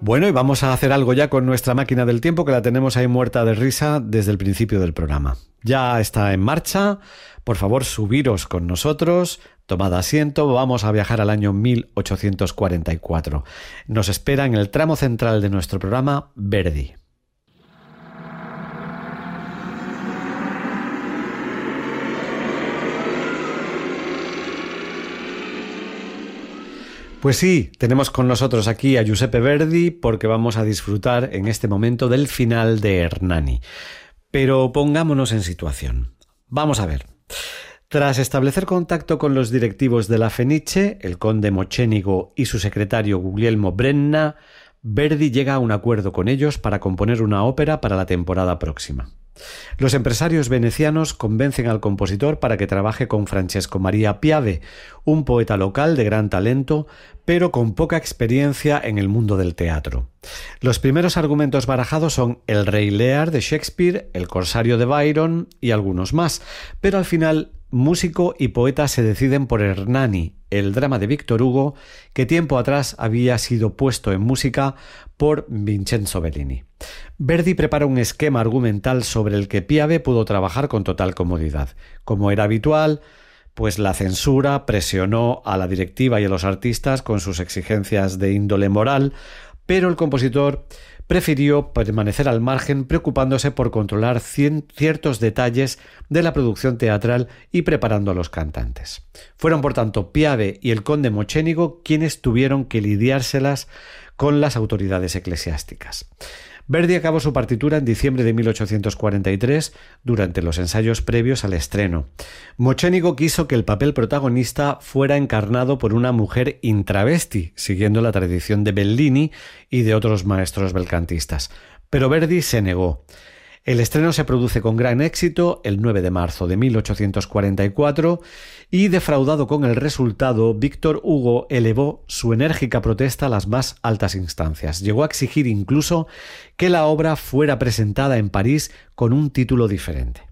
Bueno, y vamos a hacer algo ya con nuestra máquina del tiempo, que la tenemos ahí muerta de risa desde el principio del programa. Ya está en marcha. Por favor, subiros con nosotros, tomad asiento, vamos a viajar al año 1844. Nos espera en el tramo central de nuestro programa Verdi. Pues sí, tenemos con nosotros aquí a Giuseppe Verdi porque vamos a disfrutar en este momento del final de Hernani. Pero pongámonos en situación. Vamos a ver. Tras establecer contacto con los directivos de la Fenice, el conde Mocenigo y su secretario Guglielmo Brenna, Verdi llega a un acuerdo con ellos para componer una ópera para la temporada próxima. Los empresarios venecianos convencen al compositor para que trabaje con Francesco Maria Piave, un poeta local de gran talento, pero con poca experiencia en el mundo del teatro. Los primeros argumentos barajados son El Rey Lear de Shakespeare, El Corsario de Byron y algunos más, pero al final músico y poeta se deciden por Hernani, el drama de Víctor Hugo, que tiempo atrás había sido puesto en música por Vincenzo Bellini. Verdi prepara un esquema argumental sobre el que Piave pudo trabajar con total comodidad. Como era habitual, pues la censura presionó a la directiva y a los artistas con sus exigencias de índole moral, pero el compositor prefirió permanecer al margen, preocupándose por controlar ciertos detalles de la producción teatral y preparando a los cantantes. Fueron, por tanto, Piave y el conde Mocenigo quienes tuvieron que lidiárselas con las autoridades eclesiásticas. Verdi acabó su partitura en diciembre de 1843 durante los ensayos previos al estreno. Mocenigo quiso que el papel protagonista fuera encarnado por una mujer intravesti, siguiendo la tradición de Bellini y de otros maestros belcantistas. Pero Verdi se negó. El estreno se produce con gran éxito el 9 de marzo de 1844 y, defraudado con el resultado, Víctor Hugo elevó su enérgica protesta a las más altas instancias. Llegó a exigir incluso que la obra fuera presentada en París con un título diferente.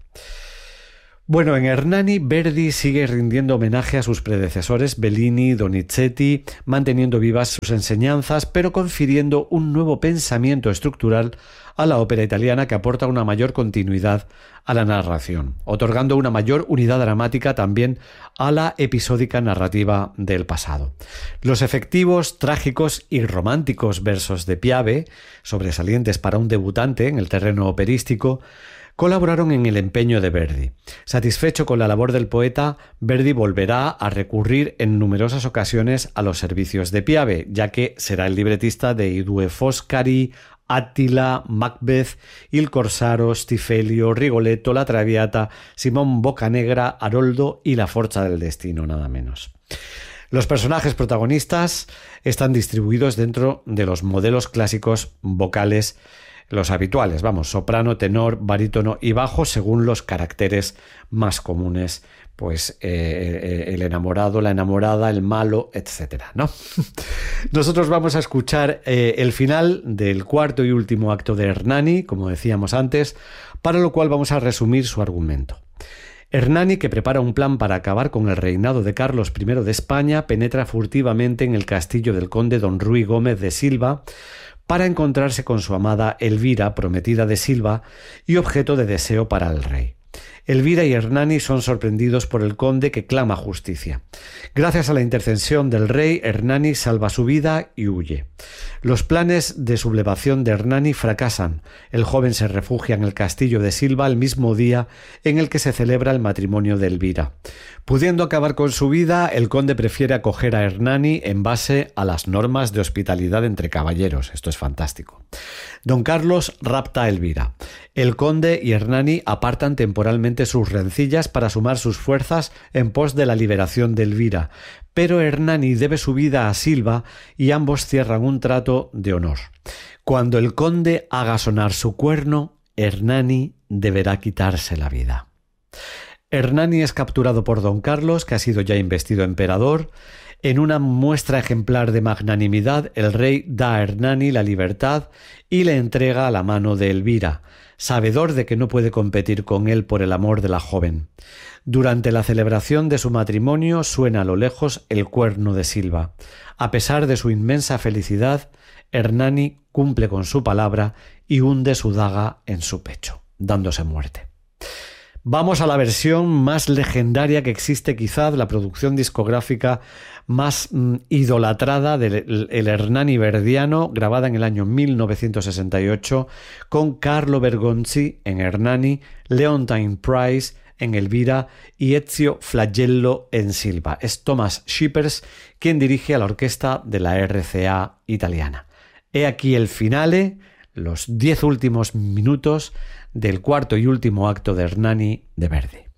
Bueno, en Hernani, Verdi sigue rindiendo homenaje a sus predecesores Bellini, Donizetti, manteniendo vivas sus enseñanzas, pero confiriendo un nuevo pensamiento estructural a la ópera italiana que aporta una mayor continuidad a la narración, otorgando una mayor unidad dramática también a la episódica narrativa del pasado. Los efectivos, trágicos y románticos versos de Piave, sobresalientes para un debutante en el terreno operístico, colaboraron en el empeño de Verdi. Satisfecho con la labor del poeta, Verdi volverá a recurrir en numerosas ocasiones a los servicios de Piave, ya que será el libretista de I Due Foscari, Attila, Macbeth, Il Corsaro, Stifelio, Rigoletto, La Traviata, Simón Boccanegra, Haroldo y La Forza del Destino, nada menos. Los personajes protagonistas están distribuidos dentro de los modelos clásicos vocales, los habituales, soprano, tenor, barítono y bajo, según los caracteres más comunes, pues el enamorado, la enamorada, el malo, etcétera, ¿no? Nosotros vamos a escuchar el final del cuarto y último acto de Hernani, como decíamos antes, para lo cual vamos a resumir su argumento. Hernani, que prepara un plan para acabar con el reinado de Carlos I de España, penetra furtivamente en el castillo del conde don Ruy Gómez de Silva para encontrarse con su amada Elvira, prometida de Silva y objeto de deseo para el rey. Elvira y Hernani son sorprendidos por el conde, que clama justicia. Gracias a la intercesión del rey, Hernani salva su vida y huye. Los planes de sublevación de Hernani fracasan. El joven se refugia en el castillo de Silva el mismo día en el que se celebra el matrimonio de Elvira. Pudiendo acabar con su vida, el conde prefiere acoger a Hernani en base a las normas de hospitalidad entre caballeros. Esto es fantástico. Don Carlos rapta a Elvira. El conde y Hernani apartan temporalmente sus rencillas para sumar sus fuerzas en pos de la liberación de Elvira, pero Hernani debe su vida a Silva y ambos cierran un trato de honor. Cuando el conde haga sonar su cuerno, Hernani deberá quitarse la vida. Hernani es capturado por Don Carlos, que ha sido ya investido emperador. En una muestra ejemplar de magnanimidad, el rey da a Hernani la libertad y le entrega a la mano de Elvira, sabedor de que no puede competir con él por el amor de la joven. Durante la celebración de su matrimonio suena a lo lejos el cuerno de Silva. A pesar de su inmensa felicidad, Hernani cumple con su palabra y hunde su daga en su pecho, dándose muerte. Vamos a la versión más legendaria que existe, quizás la producción discográfica más idolatrada del Hernani verdiano, grabada en el año 1968, con Carlo Bergonzi en Hernani, Leontine Price en Elvira y Ezio Flagello en Silva. Es Thomas Shippers quien dirige a la orquesta de la RCA italiana. He aquí el finale, los 10 últimos minutos del cuarto y último acto de Hernani de Verdi.